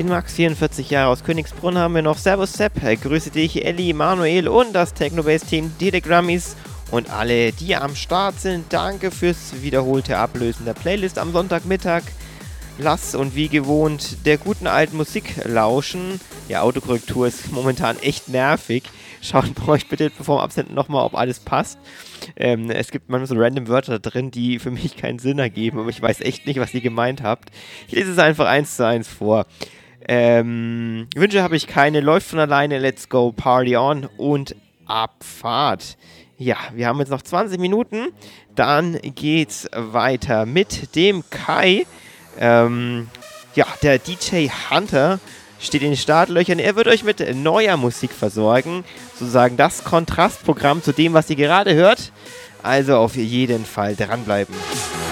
Den Max, 44 Jahre aus Königsbrunn, haben wir noch. Servus Sepp, grüße dich, Elli, Manuel und das Technobase-Team Telegrammis und alle, die am Start sind. Danke fürs wiederholte Ablösen der Playlist am Sonntagmittag. Lass und wie gewohnt der guten alten Musik lauschen. Ja, Autokorrektur ist momentan echt nervig. Schaut bei euch bitte bevor dem Absenden nochmal, ob alles passt. Es gibt manchmal so random Wörter drin, die für mich keinen Sinn ergeben, aber ich weiß echt nicht, was ihr gemeint habt. Ich lese es einfach 1:1 vor. Wünsche habe ich keine, läuft von alleine, let's go, party on und Abfahrt. Ja, wir haben jetzt noch 20 Minuten, dann geht's weiter mit dem Kai. Der DJ Hunter steht in den Startlöchern. Er wird euch mit neuer Musik versorgen. Sozusagen das Kontrastprogramm zu dem, was ihr gerade hört. Also auf jeden Fall dranbleiben.